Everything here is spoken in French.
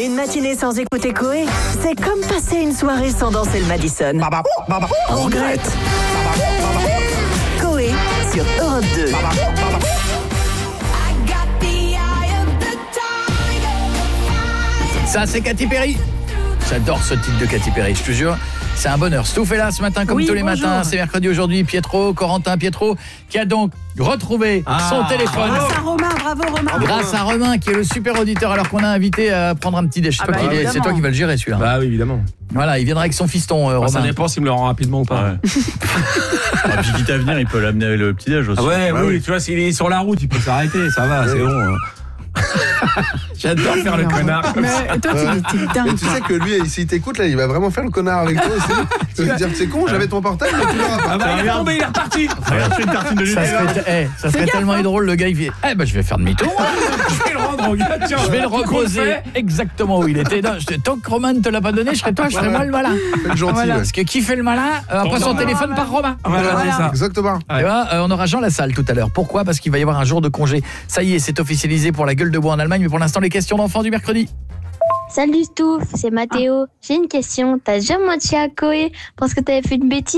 Une matinée sans écouter Coé, c'est comme passer une soirée sans danser le Madison. On regrette. Coé sur Europe 2. Ça, c'est Katy Perry. J'adore ce titre de Katy Perry, je te jure. C'est un bonheur. Stouff est là ce matin, comme tous les matins. C'est mercredi aujourd'hui. Corentin Pietro, qui a donc retrouvé son téléphone. Grâce à Romain, bravo Romain. Grâce à Romain, qui est le super auditeur, alors qu'on a invité à prendre un petit déj. C'est toi qui vas le gérer, celui-là. Bah oui, évidemment. Voilà, il viendra avec son fiston, Romain. Ça dépend s'il me le rend rapidement ou pas. Puis quitte à venir, il peut l'amener avec le petit-déj aussi. Oui, tu vois, s'il est sur la route, il peut s'arrêter, ça va, c'est bon. J'adore faire le connard. Mais toi, tu es dingue. Et tu sais que lui, s'il t'écoute, là, il va vraiment faire le connard avec toi aussi. Tu vas te dire, c'est con, j'avais ton portable, mais tu l'auras pas. Ah bah, il est tombé, il est reparti. Regarde, une tartine de Ça serait tellement drôle, le gars, il fait je vais faire demi-tour. Je vais le rendre au gars, tiens. Je vais le reposer exactement où il était. Tant que Romain ne te l'a pas donné, je serais moi le malin. Fais gentil, Voilà. ouais. Parce que qui fait le malin après son téléphone par Romain. Voilà, c'est ça. Exactement. Tu vois, on aura Jean Lassalle tout à l'heure. Pourquoi ? Parce qu'il va y avoir un jour de congé. Ça y est, c'est officialisé pour la gueule de bois en Allemagne. Mais pour l'instant, les questions d'enfants du mercredi. Salut Stouff, c'est Mathéo. J'ai une question. T'as déjà menti à Coé parce que t'avais fait une bêtise?